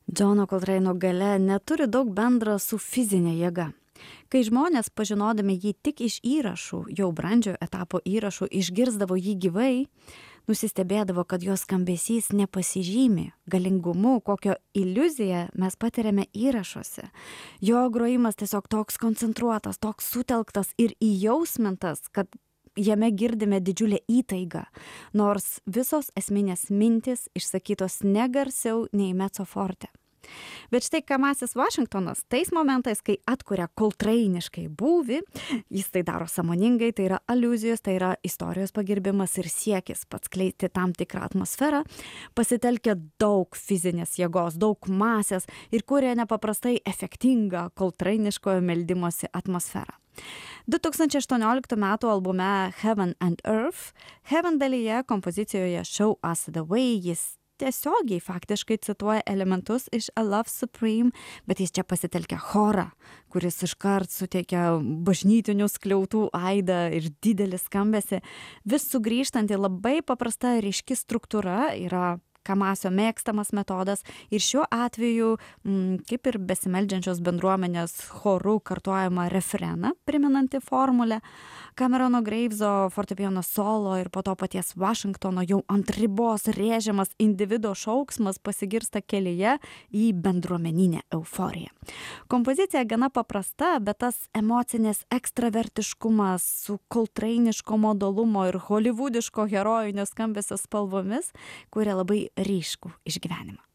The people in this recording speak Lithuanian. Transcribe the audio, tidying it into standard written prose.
Džono Koltraino galia neturi daug bendro su fizinė jėga. Kai žmonės, pažinodami jį tik iš įrašų, jau brandžio etapo įrašų, išgirsdavo jį gyvai, nusistebėdavo, kad jos skambesys nepasižymi galingumu, kokio iliuziją mes patiriame įrašuose. Jo grojimas tiesiog toks koncentruotas, toks sutelktas ir įjausmintas, kad jame girdime didžiulę įtaigą, nors visos esminės mintys išsakytos negarsiau nei mezzo forte. Bet štai Kamasis Vašingtonas tais momentais, kai atkuria koltrainiškai būvį, jis tai daro sąmoningai, tai yra aliuzijos, tai yra istorijos pagirbimas ir siekis pats skleisti tam tikrą atmosferą, pasitelkia daug fizinės jėgos, daug masės ir kuria nepaprastai efektingą koltrainiškojo meldimosi atmosferą. 2018 m. albume Heaven and Earth, Heaven dalyje kompozicijoje Show Us the Way jis tiesiogiai faktiškai cituoja elementus iš A Love Supreme, bet jis čia pasitelkia chorą, kuris iškart suteikia bažnytinių skliautų aidą ir didelį skambesį. Vis sugrįžtanti labai paprasta ryški struktūra yra Kamasio mėgstamas metodas ir šiuo atveju, kaip ir besimeldžiančios bendruomenės chorų kartuojama refreną, priminanti formulę, Camerono Graveso fortepijono solo ir po to paties Vašingtono jau ant ribos rėžiamas individo šauksmas pasigirsta kelyje į bendruomeninę euforiją. Kompozicija gana paprasta, bet tas emocinės ekstravertiškumas su koltrainiško modalumo ir holivudiško herojinio skambesio spalvomis kuria labai ryškų išgyvenimą.